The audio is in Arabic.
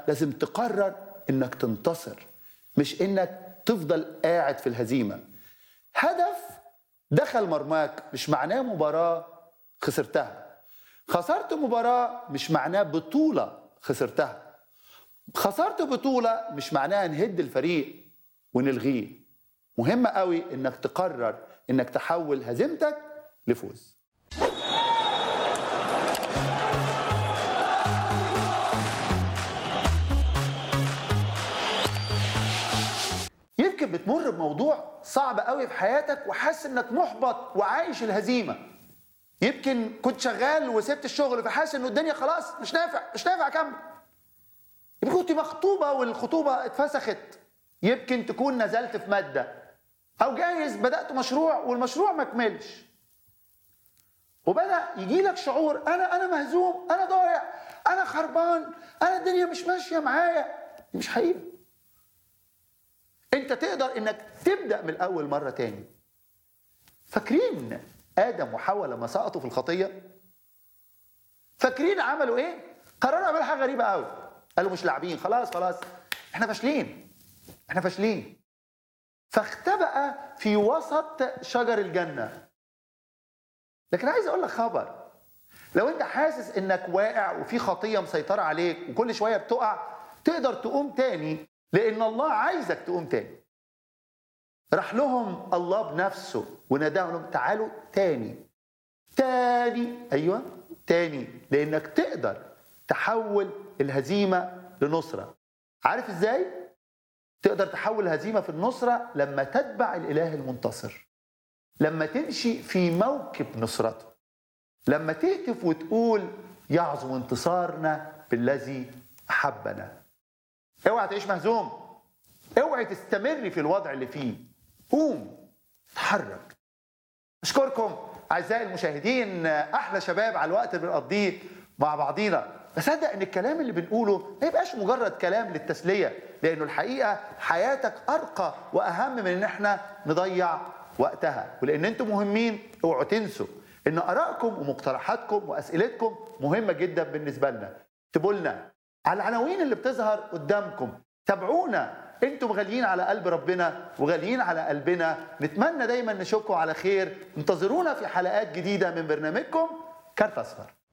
لازم تقرر انك تنتصر، مش انك تفضل قاعد في الهزيمة. هدف دخل مرماك مش معناه مباراة خسرتها. خسرت مباراة مش معناه بطولة خسرتها. خسرت بطولة مش معناها نهد الفريق ونلغيه. مهم قوي انك تقرر انك تحول هزيمتك لفوز. يمكن بتمر بموضوع صعب قوي في حياتك وحاسس انك محبط وعايش الهزيمة. يمكن كنت شغال وسبت الشغل فحاسس انه الدنيا خلاص مش نافع اكمل. يمكن كنت مخطوبة والخطوبة اتفسخت. يمكن تكون نزلت في مادة، او جايز بدأت مشروع والمشروع ما كملش، وبدأ يجي لك شعور انا مهزوم، انا ضايع، انا خربان، انا الدنيا مش ماشية معايا. دي مش حقيقة. انت تقدر انك تبدأ من الاول مرة تاني. فاكرين آدم وحواء لما سقطوا في الخطية؟ فاكرين عملوا ايه؟ قرروا يعملوا حاجة غريبة قوي. قالوا مش لاعبين، خلاص احنا فاشلين. فاختبأ في وسط شجر الجنة. لكن عايز اقول لك خبر، لو انت حاسس انك واقع وفي خطية مسيطرة عليك وكل شوية بتقع، تقدر تقوم تاني، لان الله عايزك تقوم تاني. راح لهم الله بنفسه وناداهم لهم تعالوا تاني، ايوه تاني، لانك تقدر تحول الهزيمة لنصرة. عارف ازاي؟ تقدر تحول الهزيمة في النصرة لما تتبع الإله المنتصر، لما تمشي في موكب نصرته، لما تهتف وتقول يعظم انتصارنا بالذي أحبنا. اوعى تعيش مهزوم، اوعى تستمر في الوضع اللي فيه. قوم اتحرك. أشكركم أعزائي المشاهدين، أحلى شباب على الوقت اللي بنقضيه مع بعضينا. بصدق ان الكلام اللي بنقوله ما يبقاش مجرد كلام للتسلية، لانه الحقيقة حياتك ارقى واهم من ان احنا نضيع وقتها. ولان انتم مهمين، اوعوا تنسوا ان ارائكم ومقترحاتكم واسئلتكم مهمة جدا بالنسبة لنا. اكتبوا لنا على العناوين اللي بتظهر قدامكم. تابعونا، انتم غاليين على قلب ربنا وغاليين على قلبنا. نتمنى دايما نشوفكم على خير. انتظرونا في حلقات جديدة من برنامجكم كارت اصفر.